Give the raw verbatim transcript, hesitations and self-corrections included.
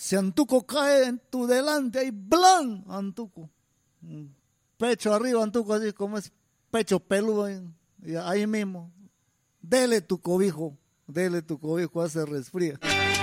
Si Antuco cae en tu delante, ahí blan, Antuco. Pecho arriba, Antuco, así como es pecho peludo, y ahí mismo. Dele tu cobijo, dele tu cobijo, hace resfría.